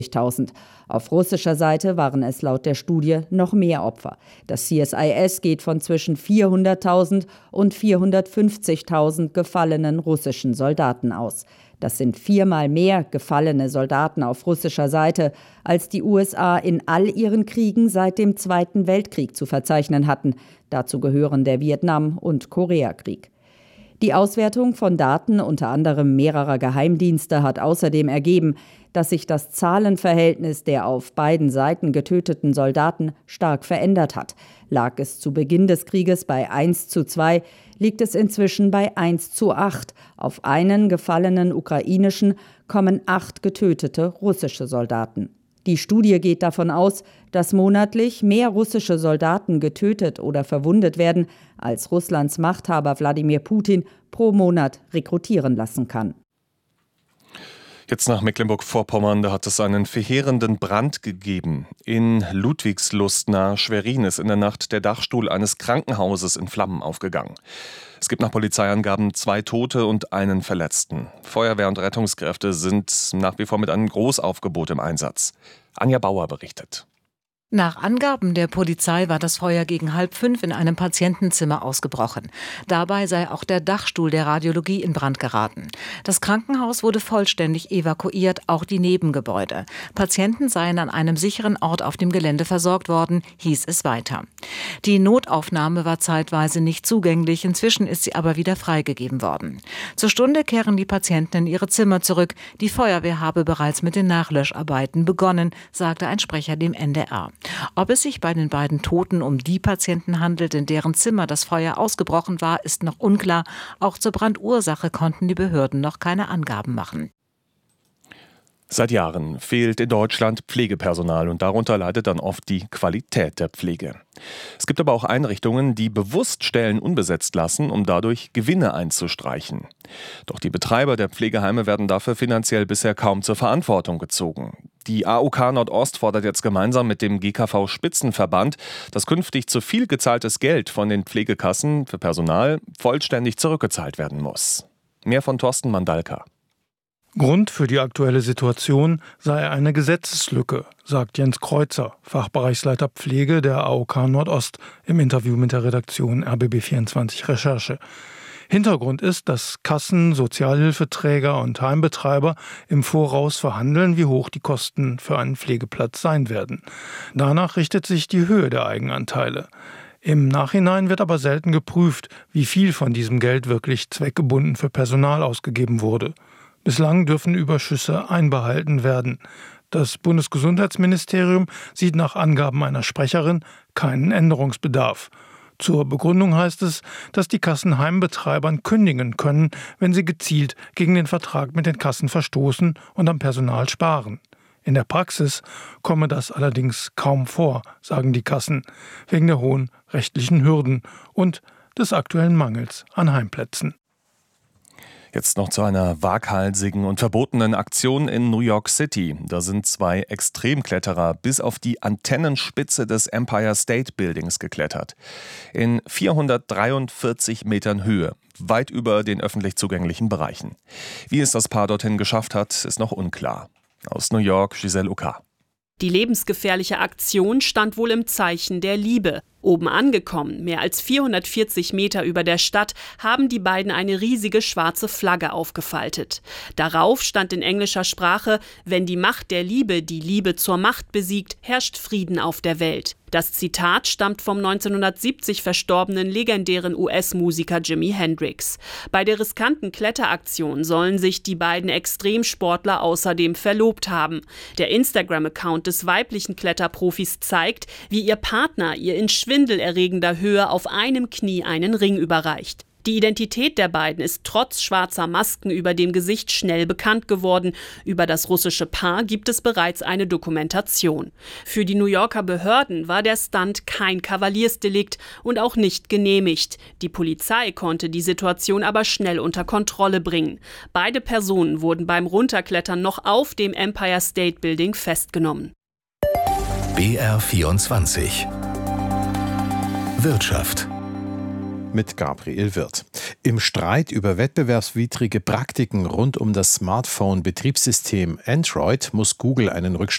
Auf russischer Seite waren es laut der Studie noch mehr Opfer. Das CSIS geht von zwischen 400.000 und 450.000 gefallenen russischen Soldaten aus. Das sind 4-mal mehr gefallene Soldaten auf russischer Seite, als die USA in all ihren Kriegen seit dem Zweiten Weltkrieg zu verzeichnen hatten. Dazu gehören der Vietnam- und Koreakrieg. Die Auswertung von Daten unter anderem mehrerer Geheimdienste hat außerdem ergeben, dass sich das Zahlenverhältnis der auf beiden Seiten getöteten Soldaten stark verändert hat. Lag es zu Beginn des Krieges bei 1:2, liegt es inzwischen bei 1:8. Auf einen gefallenen ukrainischen kommen 8 getötete russische Soldaten. Die Studie geht davon aus, dass monatlich mehr russische Soldaten getötet oder verwundet werden, als Russlands Machthaber Wladimir Putin pro Monat rekrutieren lassen kann. Jetzt nach Mecklenburg-Vorpommern, da hat es einen verheerenden Brand gegeben. In Ludwigslust nahe Schwerin ist in der Nacht der Dachstuhl eines Krankenhauses in Flammen aufgegangen. Es gibt nach Polizeiangaben 2 Tote und einen Verletzten. Feuerwehr und Rettungskräfte sind nach wie vor mit einem Großaufgebot im Einsatz. Anja Bauer berichtet. Nach Angaben der Polizei war das Feuer gegen 4:30 in einem Patientenzimmer ausgebrochen. Dabei sei auch der Dachstuhl der Radiologie in Brand geraten. Das Krankenhaus wurde vollständig evakuiert, auch die Nebengebäude. Patienten seien an einem sicheren Ort auf dem Gelände versorgt worden, hieß es weiter. Die Notaufnahme war zeitweise nicht zugänglich, inzwischen ist sie aber wieder freigegeben worden. Zur Stunde kehren die Patienten in ihre Zimmer zurück. Die Feuerwehr habe bereits mit den Nachlöscharbeiten begonnen, sagte ein Sprecher dem NDR. Ob es sich bei den beiden Toten um die Patienten handelt, in deren Zimmer das Feuer ausgebrochen war, ist noch unklar. Auch zur Brandursache konnten die Behörden noch keine Angaben machen. Seit Jahren fehlt in Deutschland Pflegepersonal und darunter leidet dann oft die Qualität der Pflege. Es gibt aber auch Einrichtungen, die bewusst Stellen unbesetzt lassen, um dadurch Gewinne einzustreichen. Doch die Betreiber der Pflegeheime werden dafür finanziell bisher kaum zur Verantwortung gezogen. Die AOK Nordost fordert jetzt gemeinsam mit dem GKV Spitzenverband, dass künftig zu viel gezahltes Geld von den Pflegekassen für Personal vollständig zurückgezahlt werden muss. Mehr von Thorsten Mandalka. Grund für die aktuelle Situation sei eine Gesetzeslücke, sagt Jens Kreuzer, Fachbereichsleiter Pflege der AOK Nordost im Interview mit der Redaktion RBB24 Recherche. Hintergrund ist, dass Kassen, Sozialhilfeträger und Heimbetreiber im Voraus verhandeln, wie hoch die Kosten für einen Pflegeplatz sein werden. Danach richtet sich die Höhe der Eigenanteile. Im Nachhinein wird aber selten geprüft, wie viel von diesem Geld wirklich zweckgebunden für Personal ausgegeben wurde. Bislang dürfen Überschüsse einbehalten werden. Das Bundesgesundheitsministerium sieht nach Angaben einer Sprecherin keinen Änderungsbedarf. Zur Begründung heißt es, dass die Kassen Heimbetreibern kündigen können, wenn sie gezielt gegen den Vertrag mit den Kassen verstoßen und am Personal sparen. In der Praxis komme das allerdings kaum vor, sagen die Kassen, wegen der hohen rechtlichen Hürden und des aktuellen Mangels an Heimplätzen. Jetzt noch zu einer waghalsigen und verbotenen Aktion in New York City. Da sind 2 Extremkletterer bis auf die Antennenspitze des Empire State Buildings geklettert. In 443 Metern Höhe, weit über den öffentlich zugänglichen Bereichen. Wie es das Paar dorthin geschafft hat, ist noch unklar. Aus New York, Giselle Uka. Die lebensgefährliche Aktion stand wohl im Zeichen der Liebe. Oben angekommen, mehr als 440 Meter über der Stadt, haben die beiden eine riesige schwarze Flagge aufgefaltet. Darauf stand in englischer Sprache: Wenn die Macht der Liebe die Liebe zur Macht besiegt, herrscht Frieden auf der Welt. Das Zitat stammt vom 1970 verstorbenen legendären US-Musiker Jimi Hendrix. Bei der riskanten Kletteraktion sollen sich die beiden Extremsportler außerdem verlobt haben. Der Instagram-Account des weiblichen Kletterprofis zeigt, wie ihr Partner ihr in schwindelerregender Höhe auf einem Knie einen Ring überreicht. Die Identität der beiden ist trotz schwarzer Masken über dem Gesicht schnell bekannt geworden. Über das russische Paar gibt es bereits eine Dokumentation. Für die New Yorker Behörden war der Stunt kein Kavaliersdelikt und auch nicht genehmigt. Die Polizei konnte die Situation aber schnell unter Kontrolle bringen. Beide Personen wurden beim Runterklettern noch auf dem Empire State Building festgenommen. BR24 Wirtschaft mit Gabriel Wirth. Im Streit über wettbewerbswidrige Praktiken rund um das Smartphone-Betriebssystem Android muss Google einen Rückschlag